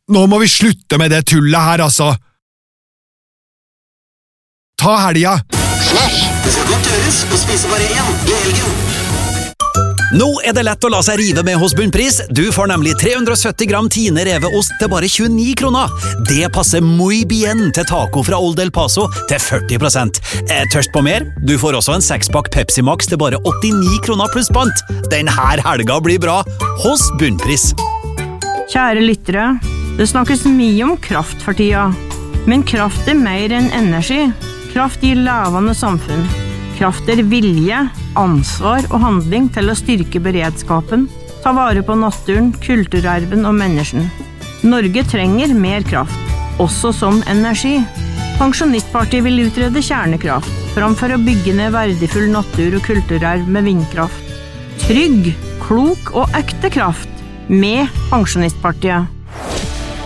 Nå må vi slutte med det tullet her, altså. Ta helga. Det skal godt gjøres å spise bare én i helgen. Nå det lett å la seg rive med hos Bunnpris. Du får nemlig 370 gram Tine reveost til bare 29 kroner. Det passer muy bien til taco fra Old El Paso til 40%. Tørst på mer? Du får også en 6-pakk Pepsi Max til bare 89 kroner pluss pant. Den her helga blir bra hos Bunnpris. Kjære lyttere, det snakkes mye om kraft for tida. Men kraft mer enn energi. Kraft gir levende samfunn. Kraft vilje, ansvar og handling til å styrke beredskapen, ta vare på naturen, kulturarven og mennesken. Norge trenger mer kraft, også som energi. Pensjonistpartiet vil utrede kjernekraft, framfor å bygge ned verdifull natur og kulturarv med vindkraft. Trygg, klok og ekte kraft med Pensjonistpartiet.